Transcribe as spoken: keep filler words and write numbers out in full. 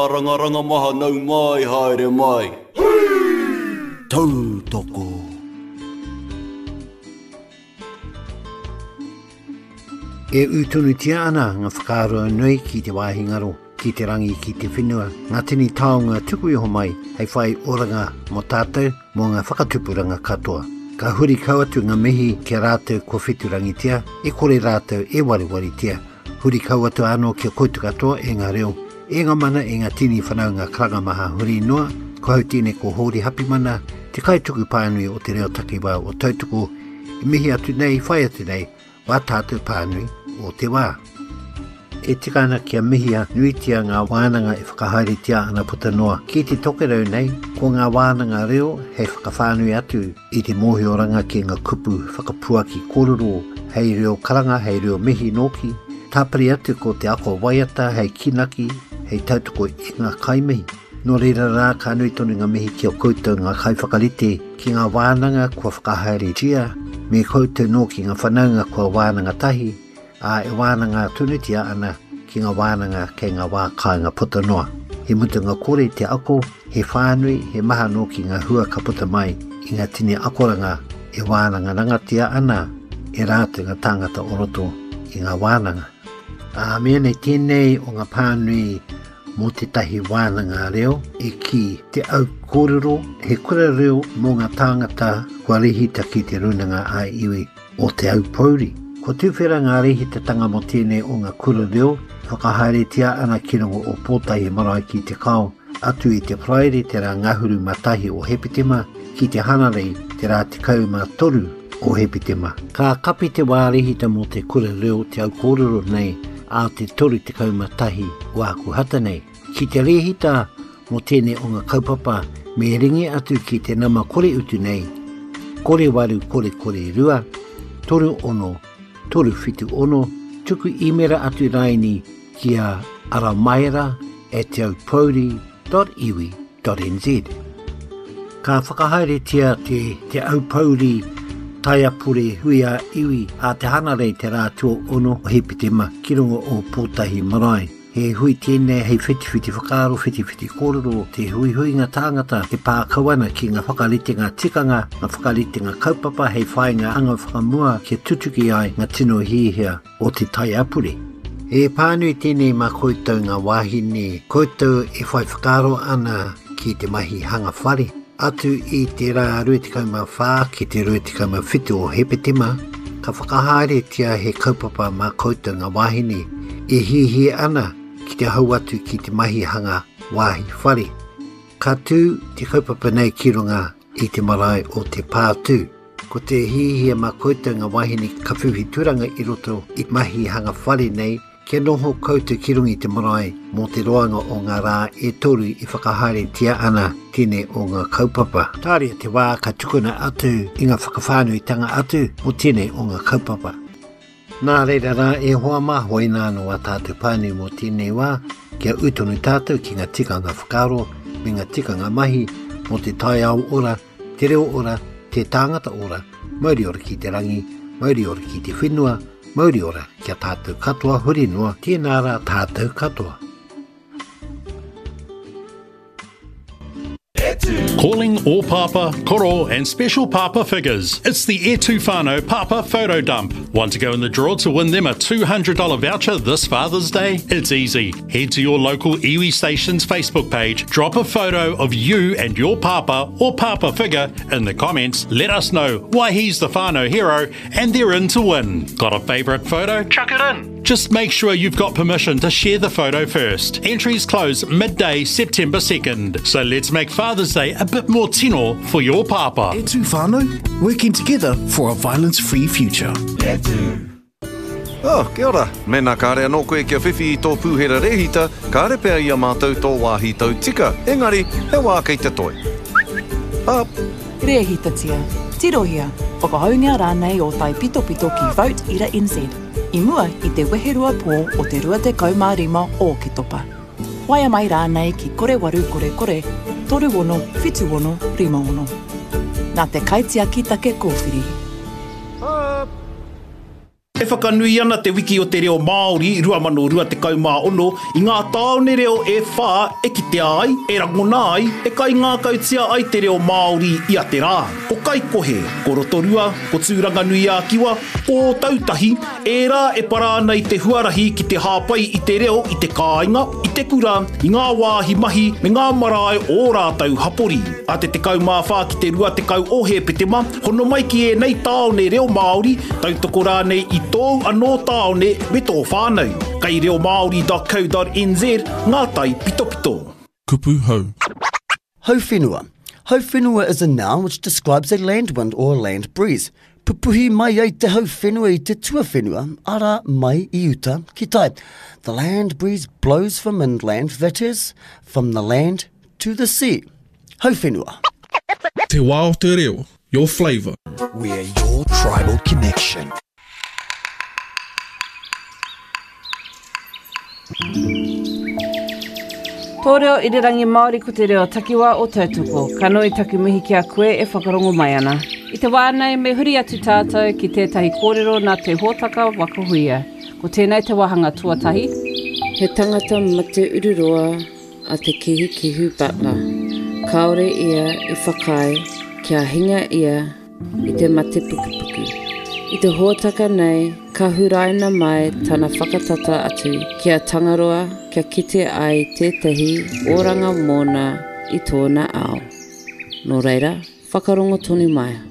Rangaranga maha nau mai haere mai. Tau toko. E utunu tia ana ngā whakaroa nui ki te wāhingaro, ki te rangi ki te whenua, ngā tini taonga tuku iho mai, hei whai oranga mo tātou mo ngā whakatupuranga katoa. Ka huri kauatu ngā mihi kia rātou ko whiturangi tia, e kore rātou e wariwari tia. Huri kauatu anō kia koutu katoa e ngā reo. E ngā mana e ngā tini whanau ngā karanga maha huri noa, ko hau tine ko hori hapi mana, te kaituku pānui o te reo takiwa o tautuku, i mihi atu nei, whai atu nei, wā tātou pānui o te wā. E tikana kia mihia nuitia ngā wānanga e whakahaere tia ana puta noa. Ki te tokerau nei, ko ngā wānanga reo hei whakawhānui atu i te mōhioranga ki ngā kupu whakapua ki kōrero, hei reo karanga, hei reo mihi noki, tāpari atu ko te ako waiata, hei kinaki, hei tautuko i ngā kaimihi. Nō reira rā ka nui tonu ngā mihi ki o koutou ngā kai whakarite ki ngā wānanga kua whakahaere tia, me koutou nō ki ngā whanaunga kua wānanga tahi, a e wānanga tunutia ana ki ngā wānanga kei ngā wā kai ngā puta noa. He mutu ngā kore te ako, he whānui, he maha nō ki ngā hua ka puta mai, i ngā tini akoranga e wānanga rangatia ana, e rātu ngā tāngata oroto i ngā wānanga. A mea nei tēnei o ngā pānui mō te tahi wānanga reo e ki te au kōrero he kura reo mō ngā tāngata kua rehita ki te runanga a iwi o te au pauri. Ko tūwhera ngā rehita tanga mō tēnei o ngā kura reo, whakahaere tia ana ki rongo o pōtahi marae ki te kao, atu i te praere te rā ngahuru matahi o Hepitema, ki te hanarei te rā te kau mā toru o Hepitema. Ka kapi te wā rehita mō te kura reo te au kōrero nei, a te toru te kaumatahi o aku hata nei. Ki te rehita mō tēnei o ngā kaupapa, me ringi atu ki te nama kore utu nei, kore waru kore kore rua, toru ono, toru whitu ono, tuku imera atu raini ki a aramaera e te au pauri dot iwi dot n z. Ka whakahaere tia te, te au pauri Taiapure hui a iwi a te hanarei te rātua ono o Hepitema ki rongo o pōtahi marae. He hui tēnei hei whiti-whiti whakaaro, whiti-whiti kōrero, te hui-hui ngā tāngata, he pākauana ki ngā whakarite ngā tikanga, ngā whakarite ngā kaupapa, hei whai ngā anga whakamua ki tutuki ai ngā tino hihia o te Taiapure. E pānui tēnei mā koutou ngā wāhine, koutou e whai whakaaro ana ki te mahi hanga whare. Atu i te rā ruetikau mā whā ki te ruetikau mā whitu o Hepitema, ka whakahaere tia he kaupapa mā koutou ngā wāhine e hihi ana ki te hau atu ki te mahi hanga wāhi whare. Ka tū te kaupapa nei ki runga i te marae o te pātū. Ko te hihi mā koutou ngā wāhine ka whiwhi turanga i roto i mahi hanga whare nei, kia noho koutou ki rungi te marae mō te roanga o ngā rā e toru i whakahaere tia ana tēnei o ngā kaupapa. Tāria te wā ka tukuna atu i ngā whakawhānui tanga atu o tēnei o ngā kaupapa. Nā reira rā e hoa maho i nāno a tātou pānui mō tēnei wā, kia utonu tātou ki ngā tikanga whakaro, me ngā tikanga mahi mō te tai au ora, te reo ora, te tāngata ora, mauri ora ki te rangi, mauri ora ki te whenua, mauri ora kia tātou katoa huri noa, tēnā rā tātou katoa. Calling all Papa, Koro and special Papa figures. It's the E Tu Whānau Papa Photo Dump. Want to go in the draw to win them a two hundred dollars voucher this Father's Day? It's easy. Head to your local iwi Station's Facebook page, drop a photo of you and your Papa or Papa figure in the comments, let us know why he's the whānau hero and they're in to win. Got a favourite photo? Chuck it in. Just make sure you've got permission to share the photo first. Entries close midday September second. So let's make Father's Day a bit more tino for your Papa. E Tu Whānau, working together for a violence-free future. E Tu. Oh, kia ora. Mena kāre anō koe kia whiwhi i tō pūhera rehita, kāre pēr ia mātou tō wāhi tau tika. Engari, he wā kei te toi. Up. Rehita tia. Tirohia. Whakahaungia rānei o tai pito pito ki Vote Ira N Z. I mua i te weherua pō o te rua te kaumārima o ke topa. Waia mai rānei ki kore waru kore kore, toru ono, whitu ono, rima ono. Nā te kaitia ki take kōwhiri. E whakanui ana te wiki o te reo Māori i rua mano rua te kaumā ono i ngā taone reo e whā e ki te ai, e rangona ai, e kai ngā kautia ai te reo Māori i a te rā. Ko kai kohe, ko rotorua, ko tūranga nui a kiwa, ko tautahi, e rā e para ana i te huarahi ki te hāpai i te reo i te kāinga, i te kura, i ngā wāhi mahi, me ngā marae o rātau hapori. A te te kaumā whā ki te rua te kau ohe petema, hono mai ki e nei taone reo Māori, tautoko rā nei i tōu anō taone me tō whānau. Kai reo Māori dot co dot n z, ngā tai pito pito. Kupu hau. Hauwhenua. Hauwhenua is a noun which describes a land wind or land breeze. Pupuhi mai ai te hauwhenua i te tuawhenua, ara mai I uta ki tai. The land breeze blows from inland, that is, from the land to the sea. Hauwhenua. Te wā o te reo, your flavour. We're your tribal connection. Tō reo i re rangi Māori ko te reo takiwa o tautoko, kano I taki mihi ki a koe e whakarongo mai ana. I te wānei me huri atu tātou ki tētahi kōrero nā te hōtaka wakahuia. Ko tēnei te wahanga tuatahi. He tangata ma te ururoa a te kihi kihu Butler. Kaore ia I whakai, kia hinga ia I te mate pukipuki. I te hōtaka nei, ka huraina mai tana whakatata atu kia tangaroa, kia kite ai tētahi oranga mōna I tōna ao. Nō reira, whakarongo tonu mai.